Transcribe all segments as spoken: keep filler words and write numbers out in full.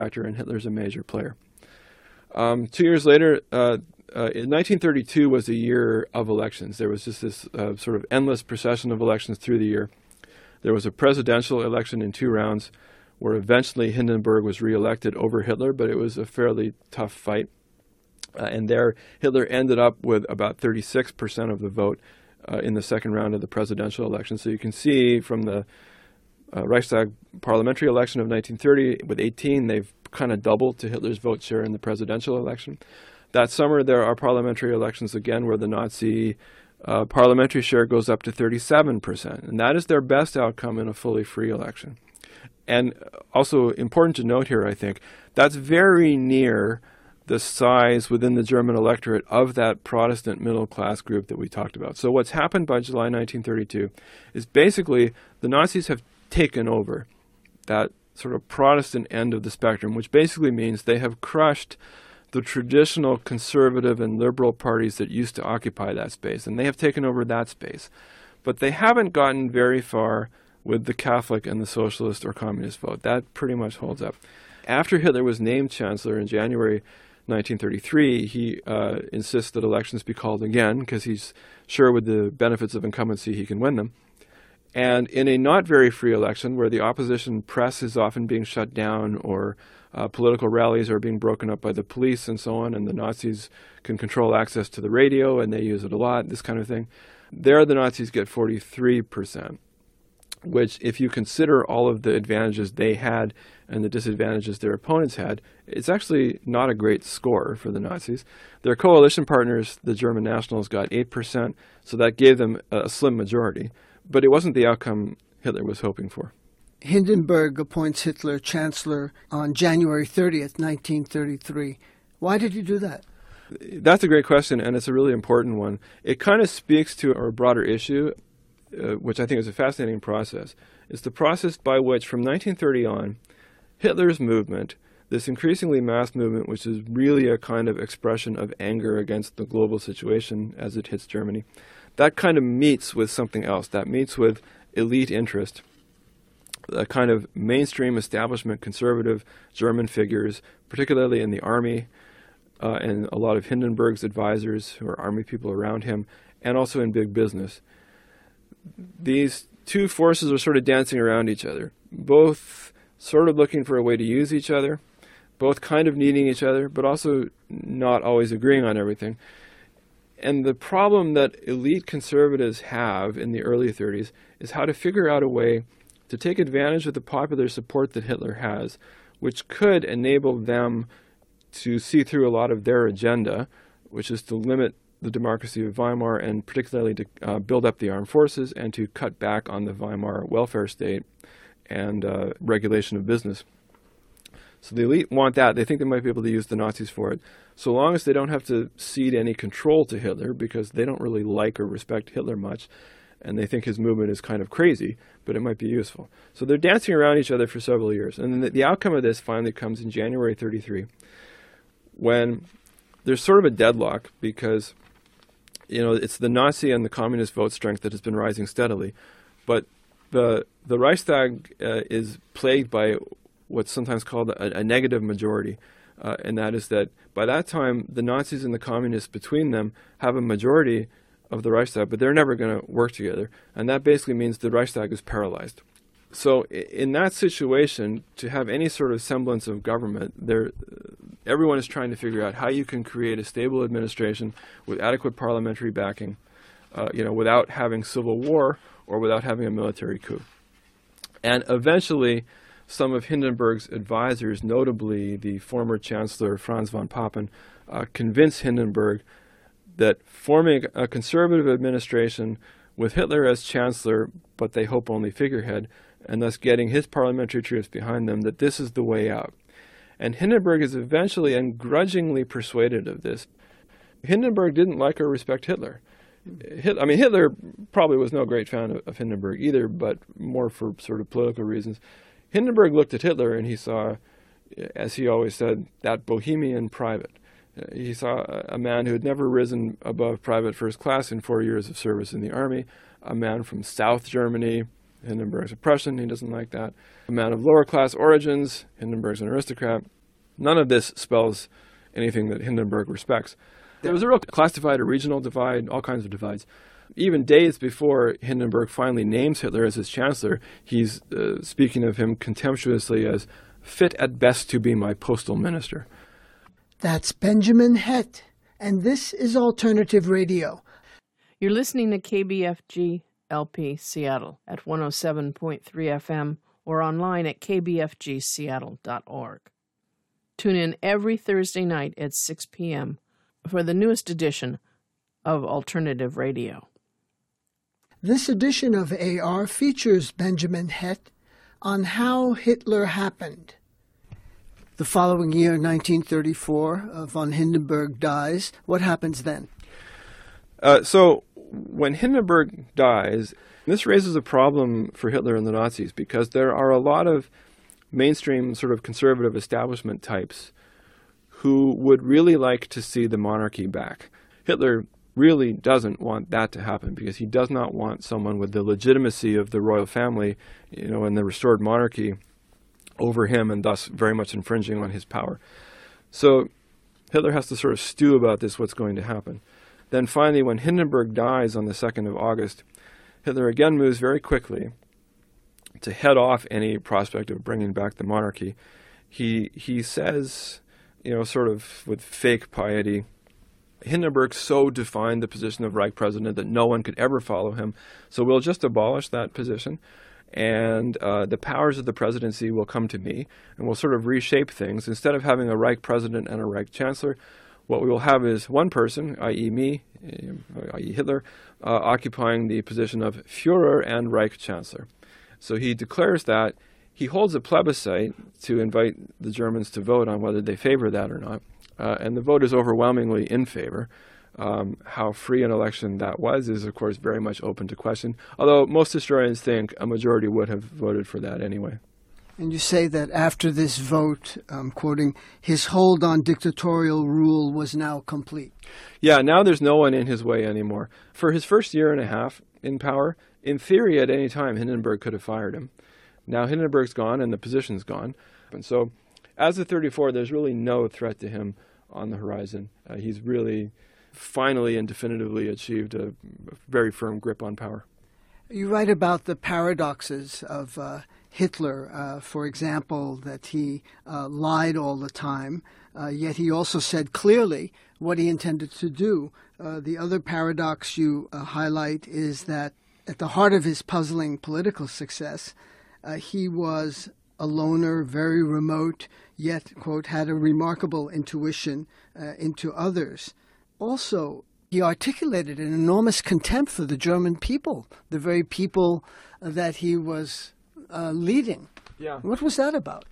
actor, and Hitler's a major player. Um, two years later, uh, uh, in nineteen thirty-two was a year of elections. There was just this uh, sort of endless procession of elections through the year. There was a presidential election in two rounds where eventually Hindenburg was reelected over Hitler, but it was a fairly tough fight. Uh, and there, Hitler ended up with about thirty-six percent of the vote uh, in the second round of the presidential election. So you can see from the uh, Reichstag parliamentary election of nineteen thirty, with eighteen, they've kind of doubled to Hitler's vote share in the presidential election. That summer, there are parliamentary elections again where the Nazi uh, parliamentary share goes up to thirty-seven percent. And that is their best outcome in a fully free election. And also important to note here, I think, that's very near the size within the German electorate of that Protestant middle-class group that we talked about. So what's happened by July nineteen thirty-two is basically the Nazis have taken over that sort of Protestant end of the spectrum, which basically means they have crushed the traditional conservative and liberal parties that used to occupy that space, and they have taken over that space. But they haven't gotten very far with the Catholic and the socialist or communist vote. That pretty much holds up. After Hitler was named chancellor in January nineteen thirty-three, he uh, insists that elections be called again because he's sure with the benefits of incumbency he can win them. And in a not very free election where the opposition press is often being shut down or uh, political rallies are being broken up by the police and so on, and the Nazis can control access to the radio and they use it a lot, this kind of thing, there the Nazis get forty-three percent, which if you consider all of the advantages they had and the disadvantages their opponents had, it's actually not a great score for the Nazis. Their coalition partners, the German Nationals, got eight percent, so that gave them a slim majority. But it wasn't the outcome Hitler was hoping for. Hindenburg appoints Hitler chancellor on January thirtieth, nineteen thirty-three. Why did he do that? That's a great question, and it's a really important one. It kind of speaks to a broader issue, uh, which I think is a fascinating process. It's the process by which, from nineteen thirty on, Hitler's movement, this increasingly mass movement, which is really a kind of expression of anger against the global situation as it hits Germany, that kind of meets with something else. That meets with elite interest, a kind of mainstream establishment conservative German figures, particularly in the army, uh, and a lot of Hindenburg's advisors who are army people around him, and also in big business. These two forces are sort of dancing around each other, both sort of looking for a way to use each other, both kind of needing each other, but also not always agreeing on everything. And the problem that elite conservatives have in the early thirties is how to figure out a way to take advantage of the popular support that Hitler has, which could enable them to see through a lot of their agenda, which is to limit the democracy of Weimar and particularly to uh, build up the armed forces and to cut back on the Weimar welfare state and uh, regulation of business. So the elite want that. They think they might be able to use the Nazis for it, so long as they don't have to cede any control to Hitler, because they don't really like or respect Hitler much, and they think his movement is kind of crazy, but it might be useful. So they're dancing around each other for several years. And then the, the outcome of this finally comes in January thirty-three, when there's sort of a deadlock, because you know it's the Nazi and the communist vote strength that has been rising steadily, but the the Reichstag uh, is plagued by what's sometimes called a, a negative majority, uh, and that is that by that time the Nazis and the communists between them have a majority of the Reichstag, but they're never going to work together, and that basically means the Reichstag is paralyzed. So in that situation, to have any sort of semblance of government, there, everyone is trying to figure out how you can create a stable administration with adequate parliamentary backing, uh, you know, without having civil war or without having a military coup. And eventually, some of Hindenburg's advisors, notably the former Chancellor Franz von Papen, uh, convince Hindenburg that forming a conservative administration with Hitler as Chancellor, but they hope only figurehead, and thus getting his parliamentary troops behind them, that this is the way out. And Hindenburg is eventually and grudgingly persuaded of this. Hindenburg didn't like or respect Hitler. I mean, Hitler probably was no great fan of Hindenburg either, but more for sort of political reasons. Hindenburg looked at Hitler and he saw, as he always said, that bohemian private. He saw a man who had never risen above private first class in four years of service in the army, a man from South Germany, Hindenburg's a Prussian, he doesn't like that. A man of lower class origins, Hindenburg's an aristocrat. None of this spells anything that Hindenburg respects. There was a real class divide, a regional divide, all kinds of divides. Even days before Hindenburg finally names Hitler as his chancellor, he's uh, speaking of him contemptuously as fit at best to be my postal minister. That's Benjamin Hett, and this is Alternative Radio. You're listening to K B F G L P Seattle at one oh seven point three F M or online at k b f g seattle dot org. Tune in every Thursday night at six p.m. for the newest edition of Alternative Radio. This edition of A R features Benjamin Hett on how Hitler happened. The following year, nineteen thirty-four, uh, von Hindenburg dies. What happens then? Uh, so when Hindenburg dies, this raises a problem for Hitler and the Nazis because there are a lot of mainstream sort of conservative establishment types who would really like to see the monarchy back. Hitler really doesn't want that to happen because he does not want someone with the legitimacy of the royal family, you know, and the restored monarchy over him and thus very much infringing on his power. So Hitler has to sort of stew about this, what's going to happen. Then finally, when Hindenburg dies on the second of August, Hitler again moves very quickly to head off any prospect of bringing back the monarchy. He he says, you know, sort of with fake piety, Hindenburg so defined the position of Reich president that no one could ever follow him, so we'll just abolish that position, and uh, the powers of the presidency will come to me, and we'll sort of reshape things. Instead of having a Reich president and a Reich chancellor, what we will have is one person, that is me, that is Hitler, uh, occupying the position of Führer and Reich Chancellor. So he declares that. He holds a plebiscite to invite the Germans to vote on whether they favor that or not. Uh, and the vote is overwhelmingly in favor. Um, how free an election that was is, of course, very much open to question, although most historians think a majority would have voted for that anyway. And you say that after this vote, um, quoting, his hold on dictatorial rule was now complete. Yeah, now there's no one in his way anymore. For his first year and a half in power, in theory, at any time, Hindenburg could have fired him. Now Hindenburg's gone and the position's gone. And so as of thirty-four, there's really no threat to him on the horizon. Uh, he's really finally and definitively achieved a very firm grip on power. You write about the paradoxes of uh, Hitler, uh, for example, that he uh, lied all the time, uh, yet he also said clearly what he intended to do. Uh, the other paradox you uh, highlight is that at the heart of his puzzling political success, uh, he was a loner, very remote, yet, quote, had a remarkable intuition uh, into others. Also, he articulated an enormous contempt for the German people, the very people that he was uh, leading. Yeah. What was that about?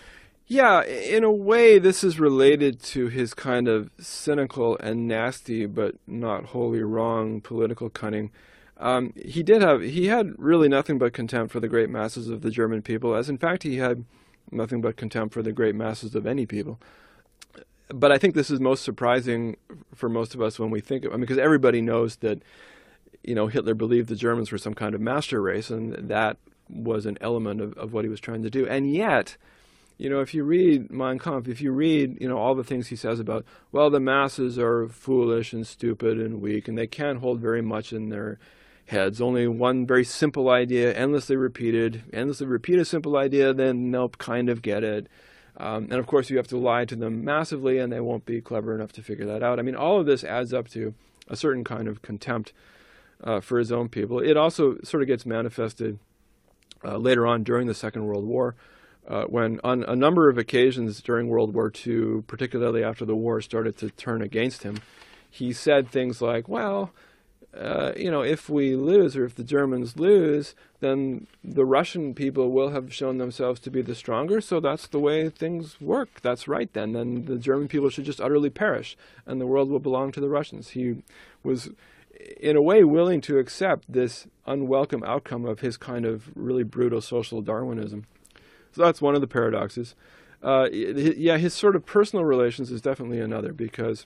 Yeah, in a way, this is related to his kind of cynical and nasty, but not wholly wrong political cunning. Um, he did have, he had really nothing but contempt for the great masses of the German people, as in fact he had nothing but contempt for the great masses of any people. But I think this is most surprising for most of us when we think of, I mean, because everybody knows that, you know, Hitler believed the Germans were some kind of master race, and that was an element of, of what he was trying to do. And yet, you know, if you read Mein Kampf, if you read, you know, all the things he says about, well, the masses are foolish and stupid and weak, and they can't hold very much in their heads. Only one very simple idea, endlessly repeated, endlessly repeat a simple idea, then they'll kind of get it. Um, and of course, you have to lie to them massively, and they won't be clever enough to figure that out. I mean, all of this adds up to a certain kind of contempt uh, for his own people. It also sort of gets manifested uh, later on during the Second World War, uh, when on a number of occasions during World War Two, particularly after the war started to turn against him, he said things like, well, Uh, you know, if we lose, or if the Germans lose, then the Russian people will have shown themselves to be the stronger, so that's the way things work. That's right then. Then the German people should just utterly perish, and the world will belong to the Russians. He was, in a way, willing to accept this unwelcome outcome of his kind of really brutal social Darwinism. So that's one of the paradoxes. Uh, yeah, his sort of personal relations is definitely another, because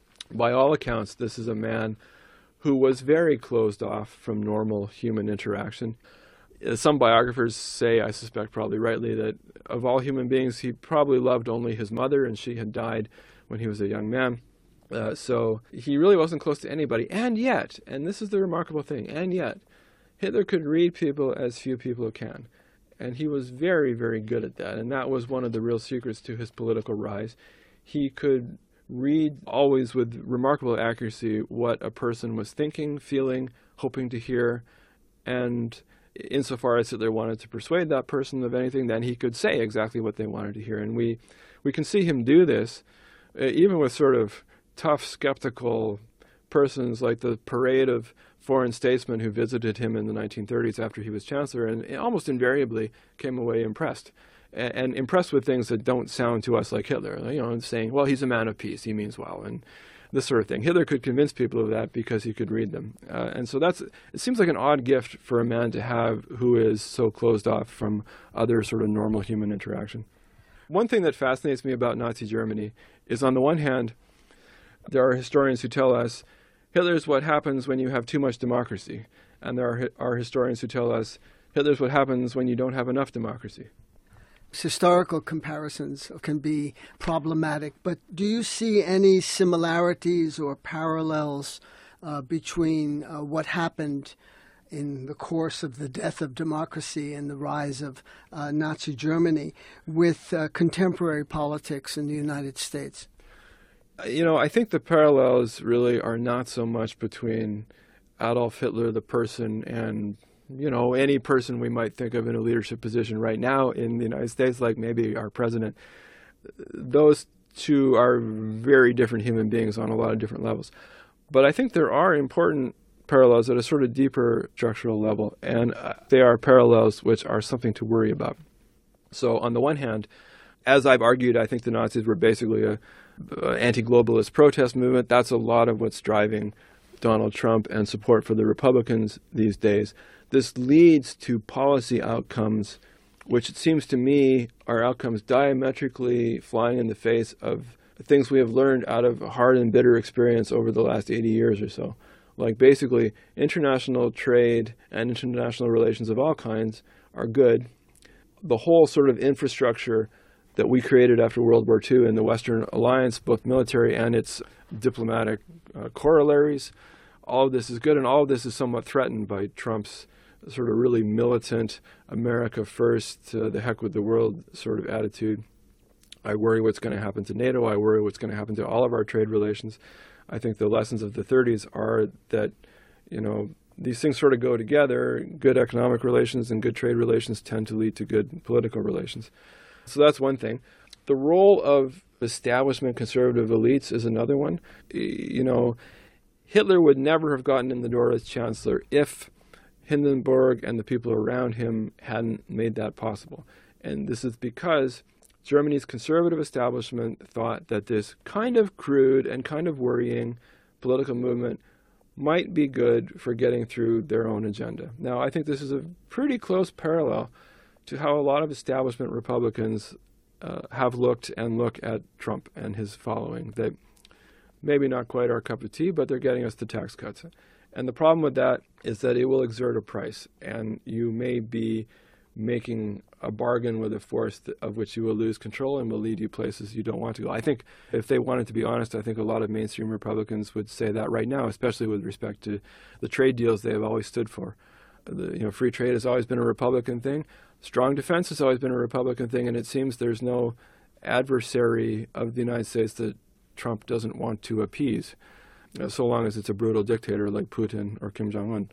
by all accounts, this is a man who was very closed off from normal human interaction. uh, some biographers say, I suspect probably rightly, that of all human beings, he probably loved only his mother, and she had died when he was a young man. Uh, so he really wasn't close to anybody. And yet, and this is the remarkable thing, and yet, Hitler could read people as few people can. And he was very, very good at that. And that was one of the real secrets to his political rise. He could read always with remarkable accuracy what a person was thinking, feeling, hoping to hear. And insofar as Hitler wanted to persuade that person of anything, then he could say exactly what they wanted to hear. And we, we can see him do this, uh, even with sort of tough, skeptical persons like the parade of foreign statesmen who visited him in the nineteen thirties after he was chancellor, and almost invariably came away impressed, and, and impressed with things that don't sound to us like Hitler. You know, saying, well, he's a man of peace, he means well, and this sort of thing. Hitler could convince people of that because he could read them. Uh, and so that's, it seems like an odd gift for a man to have who is so closed off from other sort of normal human interaction. One thing that fascinates me about Nazi Germany is, on the one hand, there are historians who tell us Hitler's what happens when you have too much democracy. And there are, are historians who tell us Hitler's what happens when you don't have enough democracy. Historical comparisons can be problematic, but do you see any similarities or parallels uh, between uh, what happened in the course of the death of democracy and the rise of uh, Nazi Germany with uh, contemporary politics in the United States? You know, I think the parallels really are not so much between Adolf Hitler, the person, and, you know, any person we might think of in a leadership position right now in the United States, like maybe our president. Those two are very different human beings on a lot of different levels. But I think there are important parallels at a sort of deeper structural level, and they are parallels which are something to worry about. So on the one hand, as I've argued, I think the Nazis were basically a uh, anti-globalist protest movement. That's a lot of what's driving Donald Trump and support for the Republicans these days. This leads to policy outcomes, which it seems to me are outcomes diametrically flying in the face of things we have learned out of hard and bitter experience over the last eighty years or so. Like basically, international trade and international relations of all kinds are good. The whole sort of infrastructure that we created after World War Two in the Western Alliance, both military and its diplomatic uh, corollaries, all of this is good, and all of this is somewhat threatened by Trump's sort of really militant, America first, uh, the heck with the world sort of attitude. I worry what's going to happen to NATO. I worry what's going to happen to all of our trade relations. I think the lessons of the thirties are that, you know, these things sort of go together. Good economic relations and good trade relations tend to lead to good political relations. So that's one thing. The role of establishment conservative elites is another one. You know, Hitler would never have gotten in the door as chancellor if Hindenburg and the people around him hadn't made that possible. And this is because Germany's conservative establishment thought that this kind of crude and kind of worrying political movement might be good for getting through their own agenda. Now, I think this is a pretty close parallel to how a lot of establishment Republicans uh, have looked and look at Trump and his following. That maybe not quite our cup of tea, but they're getting us the tax cuts. And the problem with that is that it will exert a price, and you may be making a bargain with a force that, of which you will lose control and will lead you places you don't want to go. I think if they wanted to be honest, I think a lot of mainstream Republicans would say that right now, especially with respect to the trade deals they have always stood for. The, you know, free trade has always been a Republican thing. Strong defense has always been a Republican thing, and it seems there's no adversary of the United States that Trump doesn't want to appease, you know, so long as it's a brutal dictator like Putin or Kim Jong-un.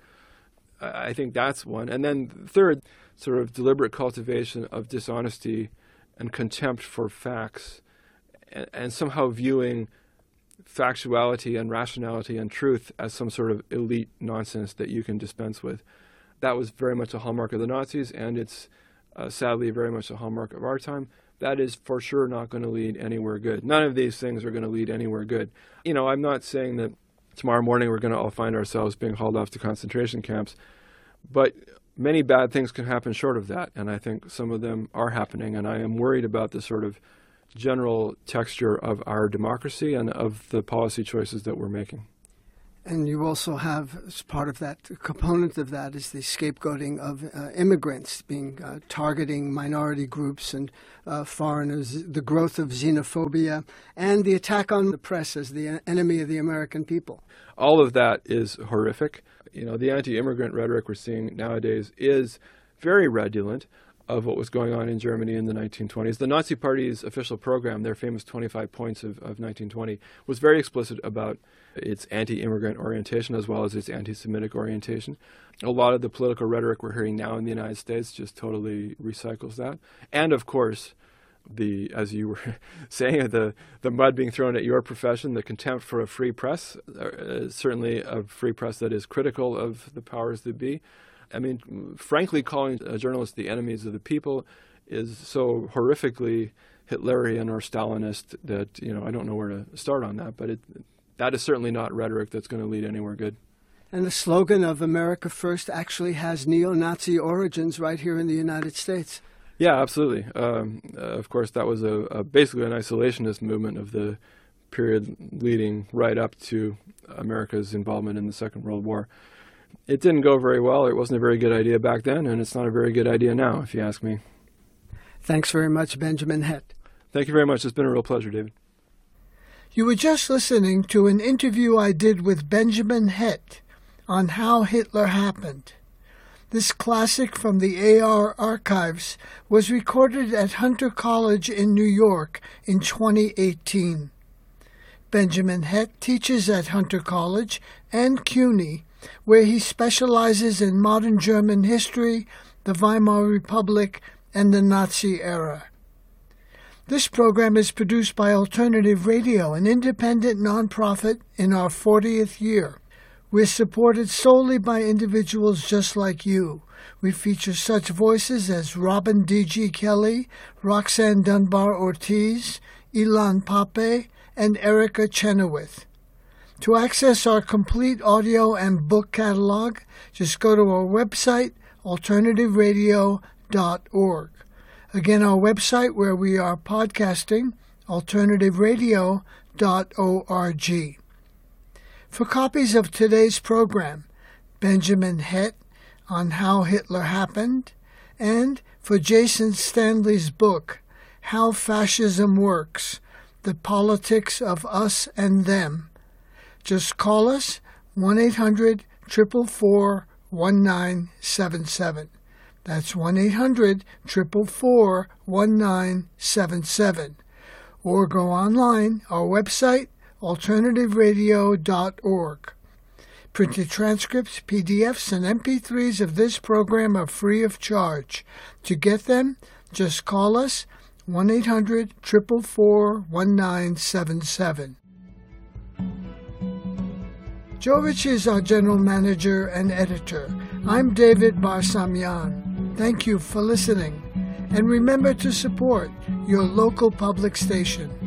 I think that's one. And then third, sort of deliberate cultivation of dishonesty and contempt for facts, and, and somehow viewing factuality and rationality and truth as some sort of elite nonsense that you can dispense with. That was very much a hallmark of the Nazis, and it's uh, sadly very much a hallmark of our time. That is for sure not going to lead anywhere good. None of these things are going to lead anywhere good. You know, I'm not saying that tomorrow morning we're going to all find ourselves being hauled off to concentration camps, but many bad things can happen short of that, and I think some of them are happening, and I am worried about the sort of general texture of our democracy and of the policy choices that we're making. And you also have, as part of that, a component of that is the scapegoating of uh, immigrants, being uh, targeting minority groups and uh, foreigners, the growth of xenophobia, and the attack on the press as the enemy of the American people. All of that is horrific. You know, the anti-immigrant rhetoric we're seeing nowadays is very redolent of what was going on in Germany in the nineteen twenties. The Nazi Party's official program, their famous twenty-five points of, of nineteen twenty, was very explicit about its anti-immigrant orientation as well as its anti-Semitic orientation. A lot of the political rhetoric we're hearing now in the United States just totally recycles that. And of course, the, as you were saying, the, the mud being thrown at your profession, the contempt for a free press, uh, certainly a free press that is critical of the powers that be. I mean, frankly, calling a journalist the enemies of the people is so horrifically Hitlerian or Stalinist that, you know, I don't know where to start on that, but it, that is certainly not rhetoric that's going to lead anywhere good. And the slogan of America First actually has neo-Nazi origins right here in the United States. Yeah, absolutely. Um, uh, of course, that was a, a basically an isolationist movement of the period leading right up to America's involvement in the Second World War. It didn't go very well. It wasn't a very good idea back then, and it's not a very good idea now, if you ask me. Thanks very much, Benjamin Hett. Thank you very much. It's been a real pleasure, David. You were just listening to an interview I did with Benjamin Hett on How Hitler Happened. This classic from the A R archives was recorded at Hunter College in New York in twenty eighteen. Benjamin Hett teaches at Hunter College and CUNY, where he specializes in modern German history, the Weimar Republic, and the Nazi era. This program is produced by Alternative Radio, an independent nonprofit in our fortieth year. We're supported solely by individuals just like you. We feature such voices as Robin D G. Kelly, Roxanne Dunbar Ortiz, Ilan Pape, and Erica Chenoweth. To access our complete audio and book catalog, just go to our website, alternative radio dot org. Again, our website where we are podcasting, alternative radio dot org. For copies of today's program, Benjamin Hett on How Hitler Happened, and for Jason Stanley's book, How Fascism Works, The Politics of Us and Them, just call us one eight hundred, four four four, one nine seven seven. That's one eight hundred, four four four, one nine seven seven. Or go online, our website, alternative radio dot org. Printed transcripts, P D Fs, and M P threes of this program are free of charge. To get them, just call us one eight hundred, four four four, one nine seven seven. Joe Ritchie is our general manager and editor. I'm David Barsamian. Thank you for listening. And remember to support your local public station.